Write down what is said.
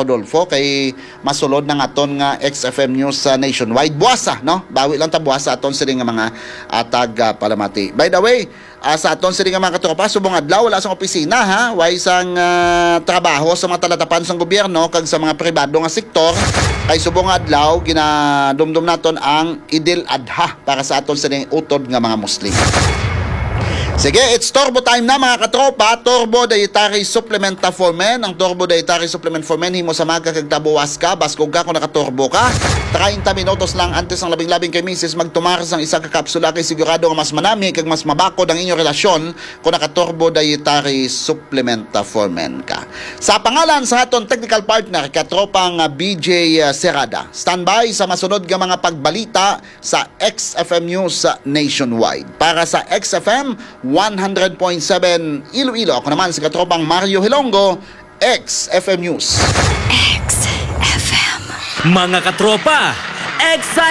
Rodolfo kay masulod ng aton nga XFM News nationwide. Buwasa, no? Bawi lang ta buwasa aton sila nga mga tag palamati. By the way, sa aton sila nga mga katropa, subong adlaw wala sang opisina ha, way sang trabaho sa mga talatapan sang gobyerno kag sa mga pribado nga sektor. Kay subong adlaw ginadumdum naton ang Idil Adha para sa aton sila utod nga mga Muslim. Sige, it's turbo time na mga katropa. Turbo Dietary Supplement for Men. Ang Turbo Dietary Supplement for Men, himo sa maga kag tabuwas ka, baskog ka kung nakaturbo ka. 30 minutos lang antes ng labing-labing kay Mrs. magtumaras ang isa ka kapsula kay sigurado nga mas manami kag mas mabakod ang inyong relasyon kung nakaturbo Dietary Supplement for Men ka. Sa pangalan sa aton technical partner, katropang BJ Serrada. Standby sa masunod nga mga pagbalita sa XFM News nationwide. Para sa XFM 100.7 Iloilo. Ako naman si katropang Mario Hilongo, XFM News. XFM. Mga katropa, excited!